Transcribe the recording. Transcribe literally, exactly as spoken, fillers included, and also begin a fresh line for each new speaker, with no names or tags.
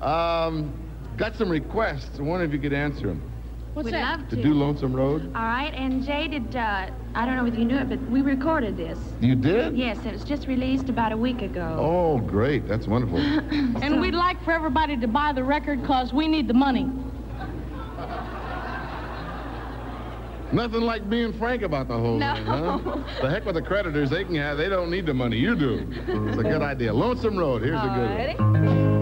Um, got some requests. I wonder if you could answer them.
What's
We'd
that?
love
To
to.
do Lonesome Road?
All right, and Jay did, uh, I don't know if you knew it, but we recorded this.
You did?
Yes, it was just released about a week ago.
Oh, great. That's wonderful.
And we'd like for everybody to buy the record because we need the money.
Nothing like being frank about the whole
No.
thing, huh? The heck with the creditors. They can have, they don't need the money. You do. It's a good idea. Lonesome Road. Here's a good one.
Alrighty.